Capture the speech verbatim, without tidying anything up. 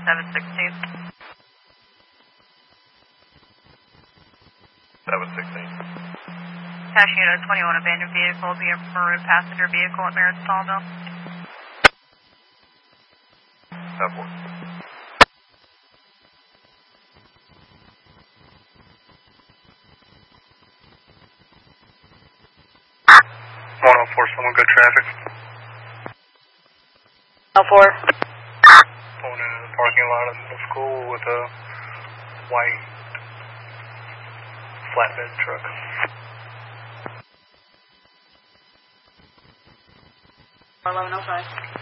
seven sixteen. seven sixteen. Tash Unit twenty-one, abandoned vehicle, be a maroon passenger vehicle at Merritt Stallville. ten four. one oh four, someone good traffic. oh four. Pulling into the parking lot of the school with a white flatbed truck. eleven oh five.